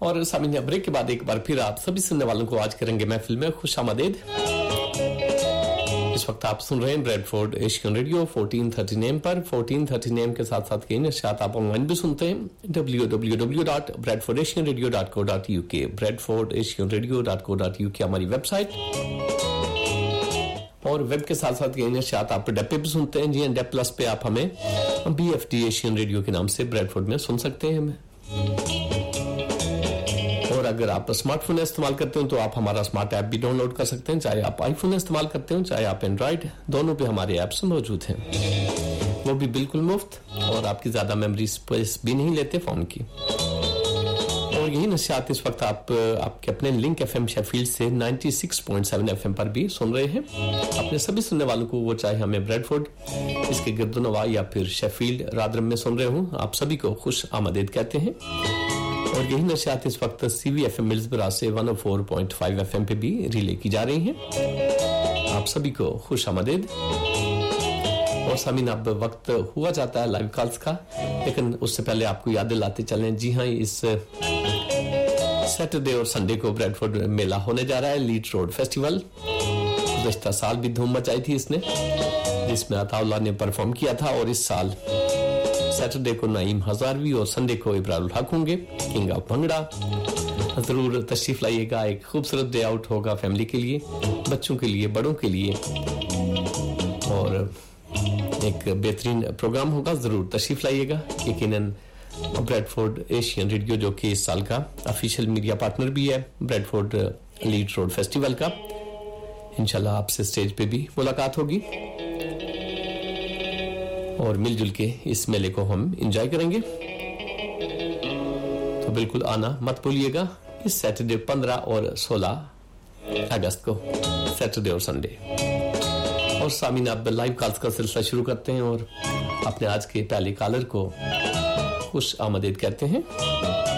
और सामिया ब्रेक के बाद एक बार फिर आप सभी सुनने वालों को आज करेंगे महफिल में खुशामदीद। इस वक्त आप सुन रहे हैं ब्रेडफोर्ड एशियन रेडियो 1430 AM पर। 1430 AM के साथ साथ कई नशियात आप ऑनलाइन भी सुनते हैं www.bradfordasianradio.co.uk bradfordasianradio.co.uk हमारी वेबसाइट, और वेब के साथ साथ कई नशियात आप डेप पे भी सुनते हैं। जी डेप प्लस पे आप हमें BFD एशियन रेडियो के नाम से ब्रेडफोर्ड में सुन सकते हैं हमें। और अगर आप स्मार्टफोन इस्तेमाल करते हो तो आप हमारा स्मार्ट ऐप भी डाउनलोड कर सकते हैं, चाहे आप आईफोन इस्तेमाल करते हो चाहे आप एंड्रॉइड, दोनों पे हमारे ऐप्स मौजूद हैं। वो भी बिल्कुल मुफ्त और आपकी ज्यादा मेमोरी स्पेस भी नहीं लेते फोन की। और यही नशियात इस वक्त आप आपके अपने लिंक FM शेफील्ड से 96.7 FM पर भी सुन रहे हैं। अपने सभी सुनने वालों को, वो चाहे हमें ब्रेडफोर्ड, इसके गिरदोनवा या फिर शेफील्ड रादरम में सुन रहे हो, आप सभी को खुश आमदीद कहते हैं। और यही नशियात इस वक्त CVFM मिल्सबरा से 104.5 FM पे भी रिले की जा रही हैं। आप सभी को खुश आमदीद। और सामीन अब वक्त हुआ जाता है लाइव कॉल्स का, लेकिन उससे पहले आपको याद दिलाते चलें, जी हाँ, इस सैटरडे और संडे को ब्रेडफोर्ड मेला होने जा रहा है, लीड रोड फेस्टिवल। गुज़श्ता साल भी धूम मचाई थी इसने, जिसमें अताउल्लाह ने परफॉर्म किया था। और इस साल सैटरडे को नईम हजारवी और संडे को इब्रारुल हक होंगे, किंग ऑफ भंगड़ा। जरूर तशरीफ लाइएगा, एक खूबसूरत डे आउट होगा फैमिली के लिए, बच्चों के लिए, बड़ों के लिए, और एक बेहतरीन प्रोग्राम होगा। जरूर तशरीफ लाइएगा। यकीनन ब्रेडफोर्ड एशियन रेडियो, जो कि इस साल का ऑफिशियल मीडिया पार्टनर भी है ब्रेडफोर्ड लीड रोड फेस्टिवल का, इंशाल्लाह आपसे स्टेज पे भी मुलाकात होगी और मिलजुल के इस मेले को हम एंजॉय करेंगे। तो बिल्कुल आना मत भूलिएगा इस सैटरडे 15 और 16 अगस्त को, सैटरडे और संडे। और सामीन अब लाइव कॉल्स का सिलसिला शुरू करते हैं और अपने आज के पहले कॉलर को खुश आमदीद कहते हैं।